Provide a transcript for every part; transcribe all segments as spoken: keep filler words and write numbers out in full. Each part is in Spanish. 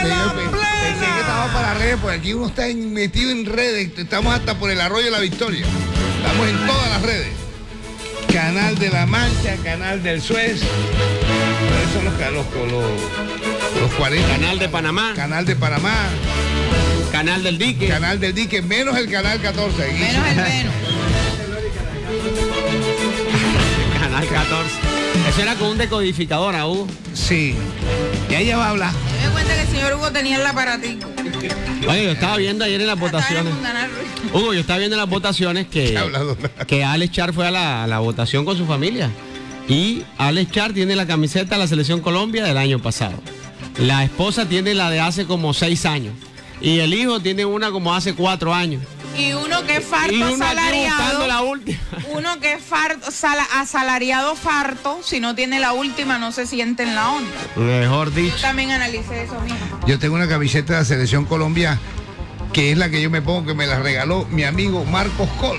la Pensé que estaba para redes, porque aquí uno está en, metido en redes. Estamos hasta por el Arroyo de la Victoria. Estamos en todas las redes. Canal de la Mancha, Canal del Suez. ¿Cuáles son los, los, los, los cuarenta? Canal de Panamá. Canal de Panamá. Canal del Dique. Canal del Dique, menos el Canal catorce. Menos el menos. Canal catorce. Eso era con un decodificador, ¿a Hugo? Sí. Y ella va a hablar. Me di cuenta que el señor Hugo tenía el aparatico. Oye, yo estaba viendo ayer en las votaciones. Hugo, yo estaba viendo en las votaciones que, que Alex Char fue a la, a la votación con su familia. Y Alex Char tiene la camiseta de la Selección Colombia del año pasado. La esposa tiene la de hace como seis años. Y el hijo tiene una como hace cuatro años. Y uno que es farto y uno asalariado. La última. Uno que es farto, sala, asalariado farto, si no tiene la última, no se siente en la onda. Mejor dicho. Yo también analicé eso mismo. Yo tengo una camiseta de la Selección Colombia, que es la que yo me pongo, que me la regaló mi amigo Marcos Col.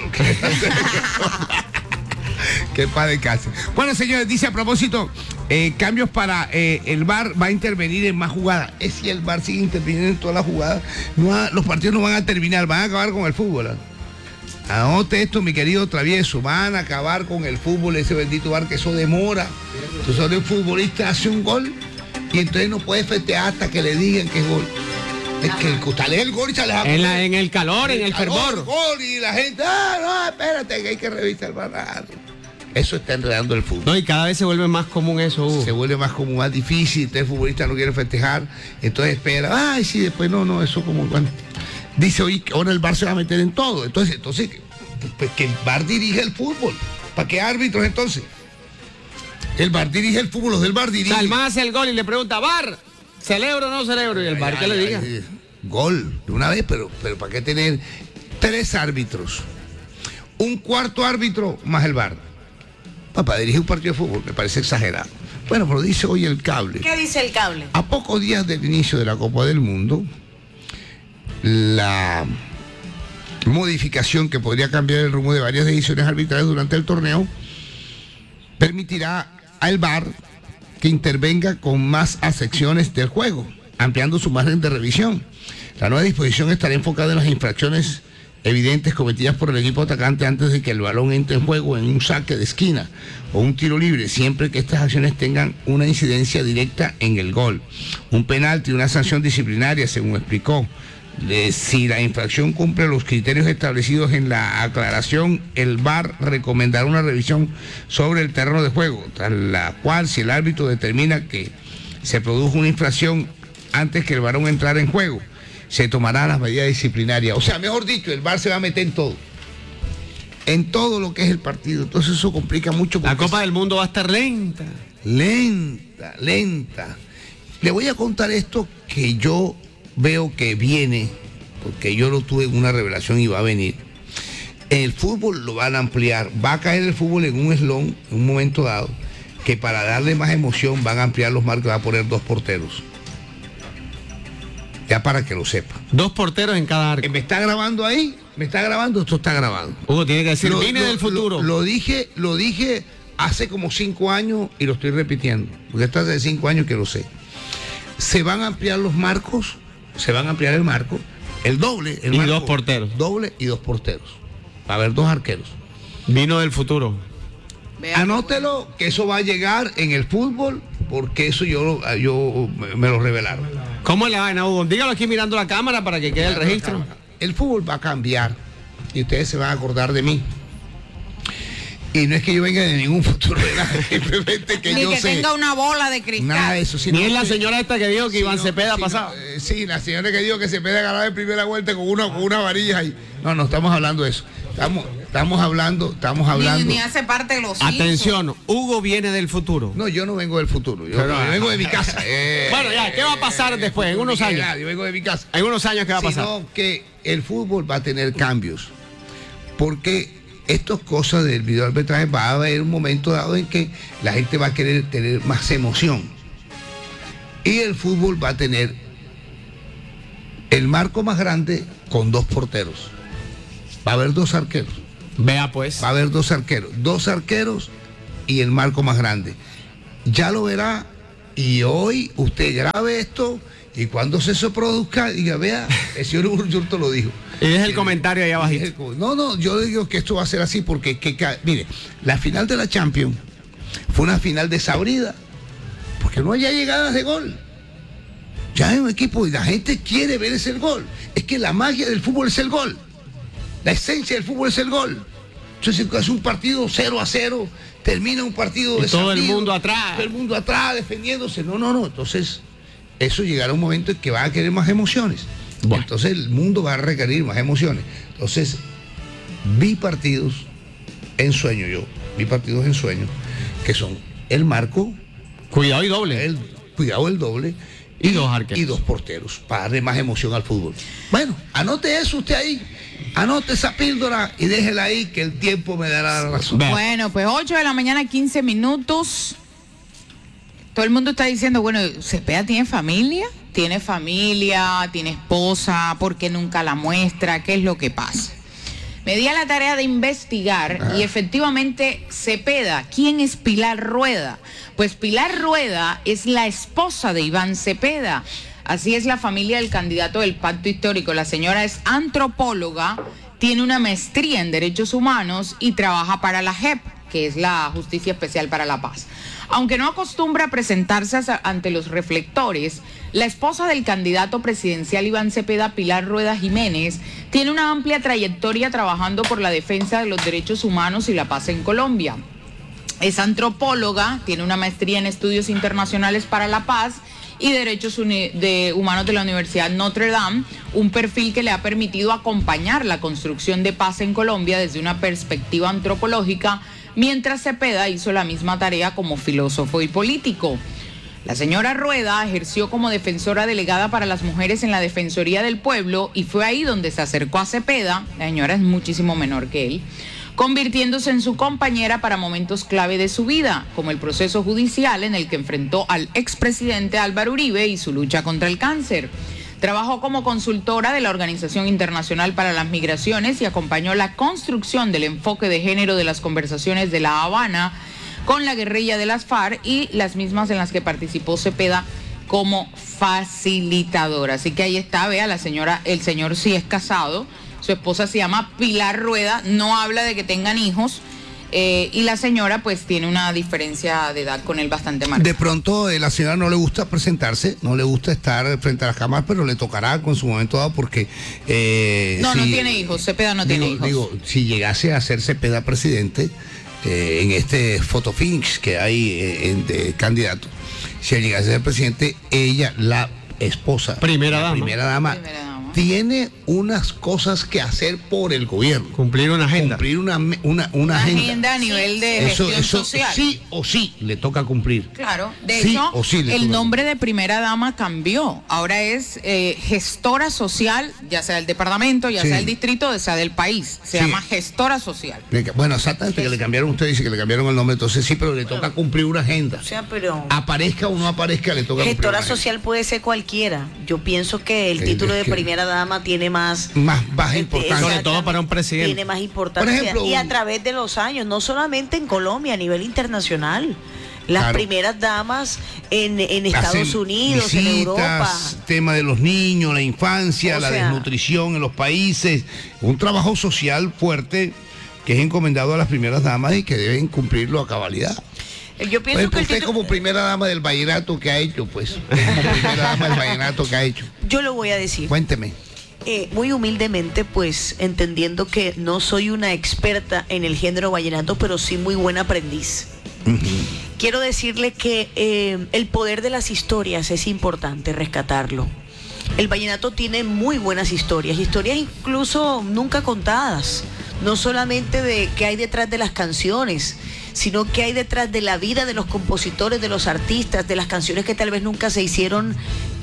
Qué padre casi. Bueno, señores, dice a propósito, eh, cambios para eh, el V A R va a intervenir en más jugadas. Es si el V A R sigue interviniendo en todas las jugadas, no va, los partidos no van a terminar, van a acabar con el fútbol. ¿eh? Anote esto, mi querido Travieso, van a acabar con el fútbol, ese bendito V A R, que eso demora. Entonces el futbolista hace un gol y entonces no puede festejar hasta que le digan que es gol. Es que usted lee el gol y se le va a en, la, en el calor, en el, el calor, fervor. Gol, y la gente, ah, no, espérate, que hay que revisar el V A R. Eso está enredando el fútbol. No, y cada vez se vuelve más común eso, Hugo. Se vuelve más común, más difícil. Entonces el futbolista no quiere festejar, entonces espera, ay, sí, después no, no, eso como bueno. Dice, oye, ahora el V A R se va a meter en todo. Entonces, entonces pues que el V A R dirige el fútbol. ¿Para qué árbitros entonces? El V A R dirige el fútbol, los del V A R dirigen. O sea, el más hace el gol y le pregunta, V A R, ¿celebro o no celebro? Y el V A R que le diga. Ay, gol, de una vez, pero, pero ¿para qué tener tres árbitros? Un cuarto árbitro más el V A R. Para dirigir un partido de fútbol, me parece exagerado. Bueno, pero dice hoy el cable. ¿Qué dice el cable? A pocos días del inicio de la Copa del Mundo, la modificación que podría cambiar el rumbo de varias decisiones arbitrales durante el torneo permitirá al V A R que intervenga con más a secciones del juego, ampliando su margen de revisión. La nueva disposición estará enfocada en las infracciones evidentes cometidas por el equipo atacante antes de que el balón entre en juego en un saque de esquina o un tiro libre, siempre que estas acciones tengan una incidencia directa en el gol. Un penalti, una sanción disciplinaria, según explicó. De, si la infracción cumple los criterios establecidos en la aclaración, el V A R recomendará una revisión sobre el terreno de juego, tras la cual, si el árbitro determina que se produjo una infracción antes que el balón entrara en juego, se tomarán las medidas disciplinarias. O sea, mejor dicho, el V A R se va a meter en todo. En todo lo que es el partido. Entonces eso complica mucho. La Copa del Mundo va a estar lenta. Lenta, lenta. Le voy a contar esto que yo veo que viene, porque yo lo tuve en una revelación y va a venir. El fútbol lo van a ampliar. Va a caer el fútbol en un eslón, en un momento dado, que para darle más emoción van a ampliar los marcos, va a poner dos porteros. Ya para que lo sepa. Dos porteros en cada arco. ¿Me está grabando ahí? ¿Me está grabando? Esto está grabado. Hugo tiene que decir, lo, viene lo, del futuro. Lo, lo dije, lo dije hace como cinco años y lo estoy repitiendo. Porque esto hace cinco años que lo sé. Se van a ampliar los marcos, se van a ampliar el marco, el doble. El y marco, dos porteros. Doble y dos porteros. Va a haber dos arqueros. Vino del futuro. Anótelo, que eso va a llegar en el fútbol, porque eso yo, yo me lo revelaron. ¿Cómo le va, Hugo? Dígalo aquí mirando la cámara para que quede el registro. El fútbol va a cambiar y ustedes se van a acordar de mí. Y no es que yo venga de ningún futuro de nada, simplemente que Ni yo que sé. tenga una bola de cristal. Nada de eso. Ni es la señora esta que dijo que si Iván no, Cepeda si pasaba. No, eh, sí, la señora que dijo que Cepeda ganaba en primera vuelta con una, con una varilla ahí. No, no estamos hablando de eso. Estamos, estamos hablando, estamos hablando. Ni, ni hace parte de los Atención, hijos. Hugo viene del futuro. No, yo no vengo del futuro. Yo, no, yo vengo de mi casa. Eh, bueno, ya, ¿qué va a pasar eh, después? En unos años. Yo vengo de mi casa. En unos años, ¿qué va a pasar? Sino que el fútbol va a tener cambios. Porque estas cosas del videoarbitraje va a haber un momento dado en que la gente va a querer tener más emoción. Y el fútbol va a tener el marco más grande con dos porteros. Va a haber dos arqueros. Vea pues. Va a haber dos arqueros. Dos arqueros y el marco más grande. Ya lo verá. Y hoy usted grabe esto Y cuando se eso produzca, diga, vea, el señor Urruyoto lo dijo. Y es el comentario ahí abajito. No, no, yo digo que esto va a ser así porque, que, que, mire, la final de la Champions fue una final desabrida, porque no haya llegadas de gol. Ya es un equipo y la gente quiere ver ese gol. Es que la magia del fútbol es el gol. La esencia del fútbol es el gol. Entonces es un partido cero a cero, termina un partido de todo el mundo atrás. Todo el mundo atrás defendiéndose. No, no, no. Entonces, eso llegará un momento en que va a querer más emociones. Bueno. Entonces el mundo va a requerir más emociones. Entonces, vi partidos en sueño yo, vi partidos en sueño, que son el marco. Cuidado y doble. El, cuidado el doble. Y, y dos arqueros. Y dos porteros, para darle más emoción al fútbol. Bueno, anote eso usted ahí. Anote esa píldora y déjela ahí que el tiempo me dará la razón. Bueno, pues ocho de la mañana, quince minutos. Todo el mundo está diciendo, bueno, Cepeda tiene familia, tiene familia, tiene esposa, ¿por qué nunca la muestra? ¿Qué es lo que pasa? Me di a la tarea de investigar ah. y efectivamente Cepeda, ¿quién es Pilar Rueda? Pues Pilar Rueda es la esposa de Iván Cepeda. Así es la familia del candidato del Pacto Histórico. La señora es antropóloga, tiene una maestría en Derechos Humanos y trabaja para la J E P, que es la Justicia Especial para la Paz. Aunque no acostumbra a presentarse ante los reflectores, la esposa del candidato presidencial Iván Cepeda, Pilar Rueda Jiménez, tiene una amplia trayectoria trabajando por la defensa de los derechos humanos y la paz en Colombia. Es antropóloga, tiene una maestría en Estudios Internacionales para la Paz y Derechos de Humanos de la Universidad Notre Dame, un perfil que le ha permitido acompañar la construcción de paz en Colombia desde una perspectiva antropológica, mientras Cepeda hizo la misma tarea como filósofo y político. La señora Rueda ejerció como defensora delegada para las mujeres en la Defensoría del Pueblo y fue ahí donde se acercó a Cepeda, la señora es muchísimo menor que él, convirtiéndose en su compañera para momentos clave de su vida, como el proceso judicial en el que enfrentó al expresidente Álvaro Uribe y su lucha contra el cáncer. Trabajó como consultora de la Organización Internacional para las Migraciones y acompañó la construcción del enfoque de género de las conversaciones de La Habana con la guerrilla de las FARC y las mismas en las que participó Cepeda como facilitadora. Así que ahí está, vea, la señora, el señor sí es casado. Su esposa se llama Pilar Rueda, no habla de que tengan hijos, eh, y la señora pues tiene una diferencia de edad con él bastante marcada. De pronto eh, la señora no le gusta presentarse, no le gusta estar frente a las cámaras, pero le tocará con su momento dado porque... Eh, no, si, no tiene hijos, Cepeda no tiene digo, hijos. Digo, si llegase a ser Cepeda presidente, eh, en este photofinish que hay eh, en, de candidato, si llegase a ser presidente, ella, la esposa, primera la dama, primera dama, primera dama tiene unas cosas que hacer por el gobierno. Cumplir una agenda. Cumplir una, una, una, una agenda. agenda a nivel de eso, gestión eso, social. Sí o sí le toca cumplir. Claro, de sí hecho, o sí el nombre de primera dama cambió. Ahora es eh, gestora social, ya sea del departamento, ya sí. sea del distrito, ya sea del país. Se sí. llama gestora social. Bueno, exactamente, que le cambiaron, usted dice que le cambiaron el nombre, entonces sí, pero le toca cumplir una agenda. O sea, pero... Aparezca o no aparezca, le toca gestora cumplir una social agenda. Puede ser cualquiera. Yo pienso que el, el título de primera dama tiene más Más, más, más importancia. Sobre todo para un presidente. Tiene más importancia. Por ejemplo, y a través de los años, no solamente en Colombia, a nivel internacional. Las claro. primeras damas en, en Estados Unidos, visitas, en Europa. Tema de los niños, la infancia, o la sea, desnutrición en los países. Un trabajo social fuerte que es encomendado a las primeras damas y que deben cumplirlo a cabalidad. Yo pienso pues, que usted como primera dama del vallenato que ha hecho, pues. Como primera dama del vallenato que ha hecho. Yo lo voy a decir. Cuénteme. Eh, muy humildemente, pues entendiendo que no soy una experta en el género vallenato, pero sí muy buen aprendiz. Uh-huh. Quiero decirle que eh, el poder de las historias es importante rescatarlo. El vallenato tiene muy buenas historias, historias incluso nunca contadas, no solamente de qué hay detrás de las canciones, sino qué hay detrás de la vida de los compositores, de los artistas, de las canciones que tal vez nunca se hicieron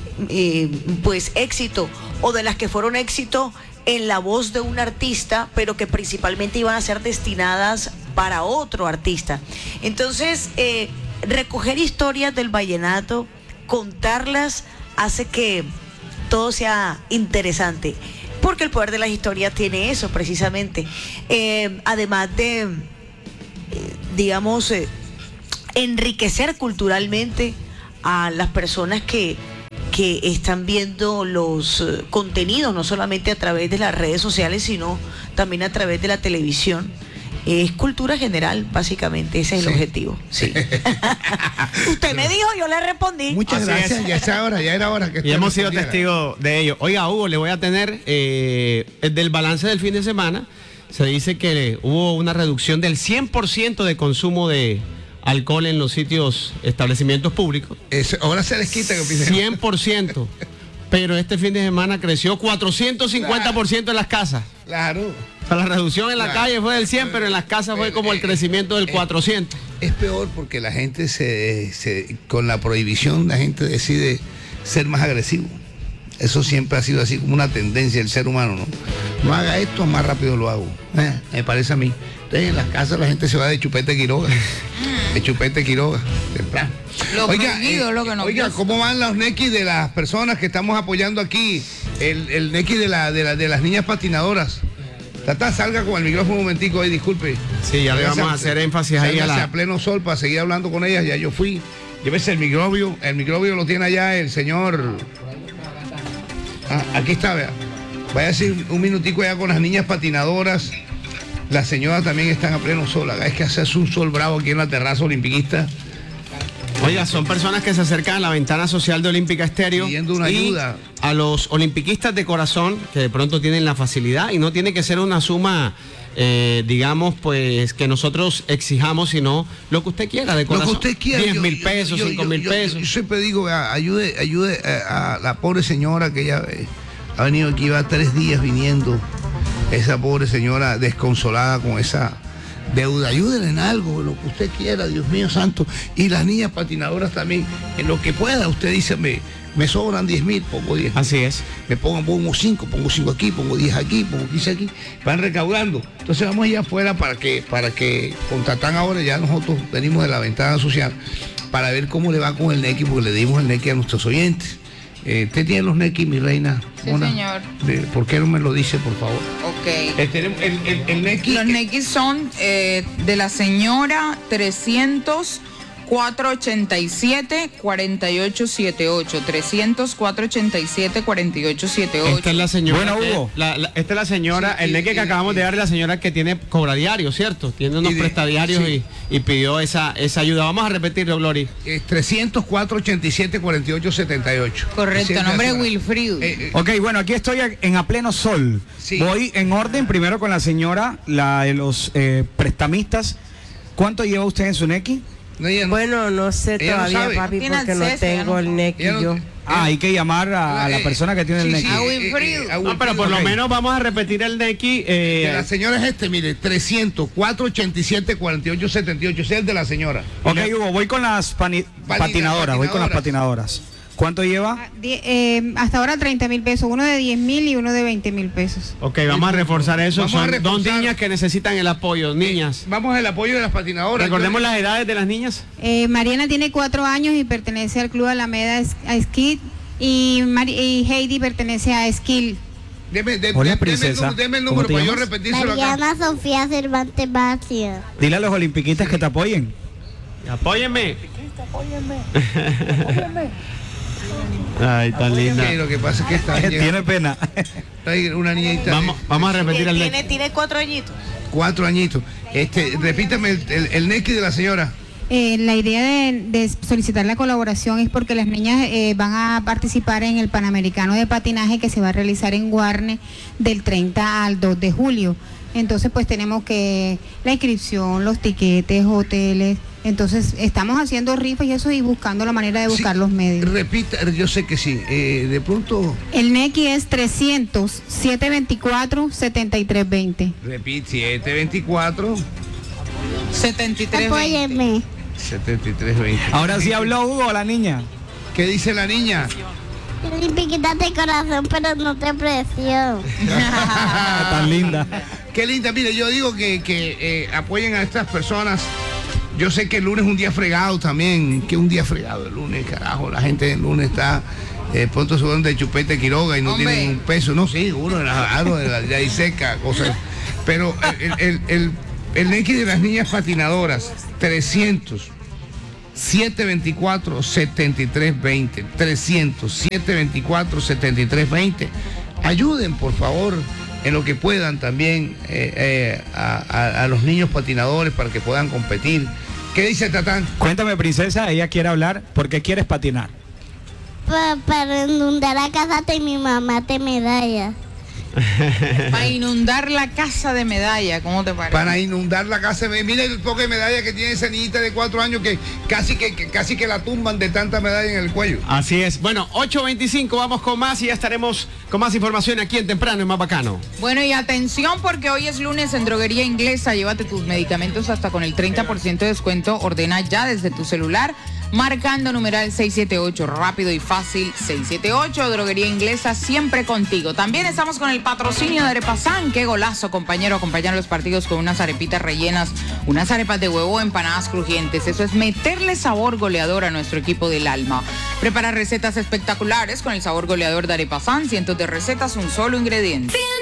Eh, pues éxito, o de las que fueron éxito en la voz de un artista, pero que principalmente iban a ser destinadas para otro artista. Entonces, eh, recoger historias del vallenato, contarlas, hace que todo sea interesante, porque el poder de las historias tiene eso precisamente. Eh, además de, eh, digamos, eh, enriquecer culturalmente a las personas que que están viendo los eh, contenidos, no solamente a través de las redes sociales, sino también a través de la televisión. Es cultura general, básicamente, ese es el sí. objetivo. Sí. Usted me dijo, yo le respondí. Muchas Así gracias, es. ya es hora, ya era hora que y hemos sido testigos de ello. Oiga, Hugo, le voy a tener eh, del balance del fin de semana. Se dice que hubo una reducción del cien por ciento de consumo de alcohol en los sitios, establecimientos públicos. Eso, ahora se les quita. cien por ciento. Pero este fin de semana creció cuatrocientos cincuenta por ciento en las casas. Claro. O sea, la reducción en la claro. calle fue del cien, pero en las casas fue como el crecimiento del cuatrocientos. Es peor porque la gente se, se con la prohibición la gente decide ser más agresivo. Eso siempre ha sido así como una tendencia del ser humano, ¿no? No haga esto, más rápido lo hago. Eh, me parece a mí. Entonces en las casas la gente se va de chupete Quiroga. De chupete Quiroga, temprano. Lo oiga, prohibido, eh, lo que no oiga, ¿cómo van los nequis de las personas que estamos apoyando aquí? El, el nequi de, la, de, la, de las niñas patinadoras. Tata, salga con el micrófono un momentico ahí, disculpe. Sí, ya le vamos a, a hacer énfasis ahí a la... a pleno sol para seguir hablando con ellas. Ya yo fui. Llévese el microbio. El microbio lo tiene allá el señor... Ah, aquí está, vea. Vaya a decir un minutico allá con las niñas patinadoras. Las señoras también están a pleno sol. Es que hace un sol bravo aquí en la terraza olimpiquista. Oiga, son personas que se acercan a la ventana social de Olímpica Estéreo pidiendo una y ayuda a los olimpiquistas de corazón que de pronto tienen la facilidad y no tiene que ser una suma, eh, digamos, pues que nosotros exijamos, sino lo que usted quiera de corazón. Lo que usted quiera. diez mil pesos, cinco mil pesos. Yo, yo siempre digo, ayude, ayude a, a la pobre señora que ya eh, ha venido aquí, va tres días viniendo. Esa pobre señora desconsolada con esa deuda, ayúdenle en algo, lo que usted quiera, Dios mío santo. Y las niñas patinadoras también, en lo que pueda, usted dice, me, me sobran diez mil, pongo diez. Así es. Me pongo, pongo cinco, pongo cinco aquí, pongo diez aquí, pongo quince aquí, van recaudando. Entonces vamos allá afuera para que, para que contratan ahora, ya nosotros venimos de la ventana social, para ver cómo le va con el nequi, porque le dimos el nequi a nuestros oyentes. Eh, ¿Usted tiene los nequis, mi reina? Sí, Mona, señor. De, ¿Por qué no me lo dice, por favor? Ok. El, el, el, el nequi, los nequis son eh, de la señora trescientos, cuatrocientos ochenta y siete, cuarenta y ocho setenta y ocho. trescientos, cuatrocientos ochenta y siete, cuarenta y ocho setenta y ocho. Esta es la señora. Bueno, Hugo. La, la, esta es la señora, sí, el neque y, que acabamos y, de dar, la señora que tiene cobradiario, ¿cierto? Tiene unos de, prestadiarios sí. y, y pidió esa, esa ayuda. Vamos a repetirlo, Glory. Eh, trescientos, cuatrocientos ochenta y siete, cuarenta y ocho setenta y ocho. Correcto, nombre es Wilfrido. Eh, eh, ok, bueno, aquí estoy en a pleno sol. Sí. Voy en orden primero con la señora, la de los eh, prestamistas. ¿Cuánto lleva usted en su nequi? No, no, bueno, no sé todavía, no papi, porque acceso, no tengo no, el nequi no, yo. Ah, hay que llamar a, a la persona que tiene sí, el nequi. Sí, a Wilfrido. Eh, eh, no, pero por okay. lo menos vamos a repetir el nequi. Eh, de la señora es este, mire, trescientos, cuatrocientos ochenta y siete, cuarenta y ocho setenta y ocho. Ese es el de la señora. Ok, Hugo, voy con las pani, patinadoras, patinadoras, voy con las patinadoras. ¿Cuánto lleva? Ah, die, eh, hasta ahora treinta mil pesos, uno de diez mil y uno de veinte mil pesos. Ok, vamos a reforzar eso. Vamos Son a reforzar. Dos niñas que necesitan el apoyo, niñas. Eh, vamos al apoyo de las patinadoras. Recordemos las edades de las niñas. Eh, Mariana tiene cuatro años y pertenece al Club Alameda a Skid y, y Heidi pertenece a Skill. Deme, de, Hola, de, princesa. Deme el número para yo repetírselo acá. Mariana Sofía Cervantes Bacia. Dile a los olimpiquistas que te apoyen. Apóyenme. Apóyenme. Apóyenme. Ay, tan linda. Sí, lo que pasa es que está tiene pena. Una niñita. Vamos, vamos a repetir el nequi. Tiene cuatro añitos. Cuatro añitos. Este, repítame el, el, el nequi de la señora. Eh, la idea de, de solicitar la colaboración es porque las niñas eh, van a participar en el Panamericano de Patinaje que se va a realizar en Guarne del treinta al dos de julio. Entonces pues tenemos que la inscripción, los tiquetes, hoteles. Entonces estamos haciendo rifas y eso y buscando la manera de buscar sí, los medios. Repita, yo sé que sí. Eh, de pronto. El nequi es trescientos, setecientos veinticuatro, setenta y tres veinte. Repite, setecientos veinticuatro. setenta y tres veinte. Apóyeme. setenta y tres veinte. Ahora sí habló Hugo, la niña. ¿Qué dice la niña? Olimpiquita de corazón, pero no te aprecio. Tan linda. Qué linda. Mire, yo digo que, que eh, apoyen a estas personas. Yo sé que el lunes es un día fregado también, que un día fregado el lunes, carajo, la gente del lunes está, eh, pronto se van de chupete Quiroga y no Hombre. tienen un peso, no, sí, uno de la de la de ahí seca, cosas, pero el, el, el, el nequi de las niñas patinadoras, trescientos, siete dos cuatro, siete tres dos cero. trescientos, siete dos cuatro, siete tres dos cero. Ayuden, por favor, en lo que puedan también eh, eh, a, a, a los niños patinadores para que puedan competir. ¿Qué dice Tatán? Cuéntame, princesa, ella quiere hablar. ¿Por qué quieres patinar? Pa, para inundar la casa de mi mamá de medalla. Para inundar la casa de medalla, ¿cómo te parece? Para inundar la casa de medalla. Mira el poco de medalla que tiene esa niñita de cuatro años que casi que, que casi que la tumban de tanta medalla en el cuello. Así es. Bueno, ocho veinticinco, vamos con más y ya estaremos con más información aquí en Temprano, en Más Bacano. Bueno, y atención porque hoy es lunes en Droguería Inglesa. Llévate tus medicamentos hasta con el treinta por ciento de descuento. Ordena ya desde tu celular, marcando numeral seiscientos setenta y ocho, rápido y fácil, seiscientos setenta y ocho, Droguería Inglesa, siempre contigo. También estamos con el patrocinio de Arepazán. Qué golazo, compañero, acompañar los partidos con unas arepitas rellenas, unas arepas de huevo, empanadas crujientes. Eso es meterle sabor goleador a nuestro equipo del alma. Prepara recetas espectaculares con el sabor goleador de Arepazán, cientos de recetas, un solo ingrediente.